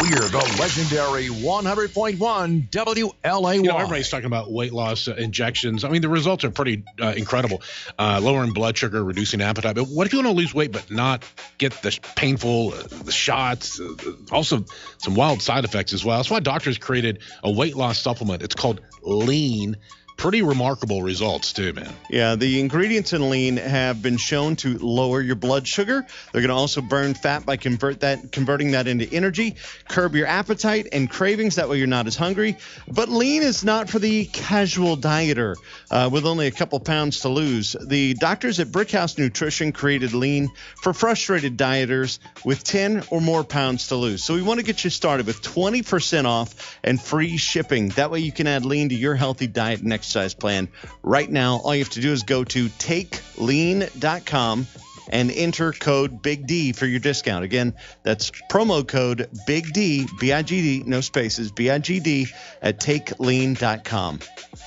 We're the legendary 100.1 WLAY. Everybody's talking about weight loss injections. I mean, the results are pretty incredible. Lowering blood sugar, reducing appetite. But what if you want to lose weight but not get the painful the shots? Also, some wild side effects as well. That's why doctors created a weight loss supplement. It's called Lean. Pretty remarkable results, too, man. Yeah, the ingredients in Lean have been shown to lower your blood sugar. They're going to also burn fat by converting that into energy, curb your appetite and cravings. That way you're not as hungry. But Lean is not for the casual dieter with only a couple pounds to lose. The doctors at Brickhouse Nutrition created Lean for frustrated dieters with 10 or more pounds to lose. So we want to get you started with 20% off and free shipping. That way you can add Lean to your healthy diet and exercise plan. Right now, all you have to do is go to takelean.com and enter code Big D for your discount. Again, that's promo code Big D, B-I-G-D, no spaces, B-I-G-D at takelean.com.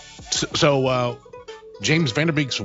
So James Van Der Beek's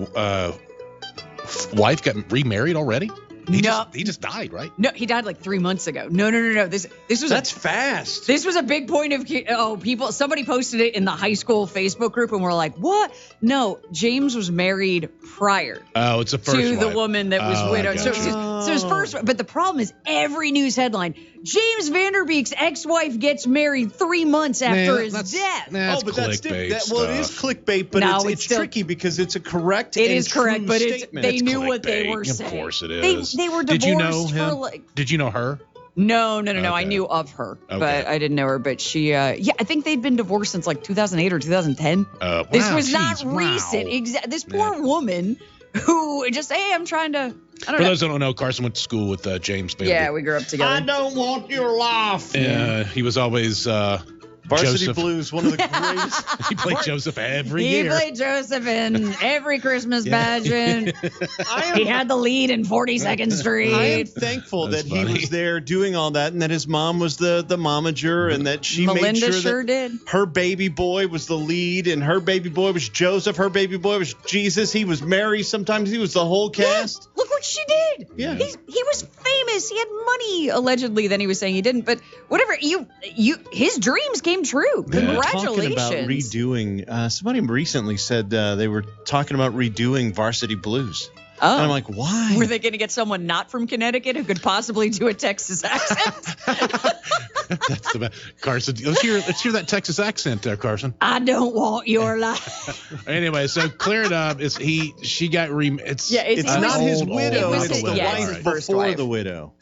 wife got remarried already? He just died, right? No, he died like 3 months ago. No. That's fast. This was a big point of people. Somebody posted it in the high school Facebook group, and we're like, "What? No, James was married prior. Oh, it's the first to wife. the woman that was widowed. So his first. But the problem is, every news headline: James Van Der Beek's ex-wife gets married 3 months after his death. That's clickbait. It is clickbait, but No, it's still tricky because it's a correct. It is correct, but statement. they knew what they were saying. Of course it is. They were divorced Did you know him? for like. Did you know her? No. Okay. I knew of her, Okay. but I didn't know her. But she, I think they'd been divorced since like 2008 or 2010. This was not recent. This poor woman who just, hey, I'm trying to. I don't For know. those that don't know, Carson went to school with James Van Der Beek. Yeah, we grew up together. I don't want your life. He was always Varsity Joseph. Blues, one of the greatest. He played Joseph every He year. played Joseph in every Christmas pageant. He had the lead in 42nd Street. I am thankful That's that funny. he was there doing all that, and that his mom was the momager, and that she made Melinda sure that did. her baby boy was the lead, and her baby boy was Joseph. Her baby boy was Jesus. He was Mary. Sometimes he was the whole cast. Look what she did. Yeah. He was famous. He had money, allegedly. Then he was saying he didn't. But whatever. His dreams came true. They were Congratulations. talking about redoing. Somebody recently said they were talking about redoing Varsity Blues. Oh. And I'm like, why? Were they going to get someone not from Connecticut who could possibly do a Texas accent? That's the best. Carson, let's hear that Texas accent, Carson. I don't want your life. Anyway, so clear it up. She got It's not his widow. It's the wife before the widow.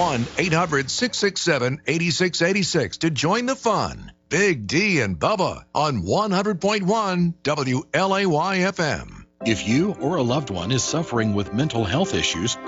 1-800-667-8686 to join the fun. Big D and Bubba on 100.1 WLAY FM. If you or a loved one is suffering with mental health issues,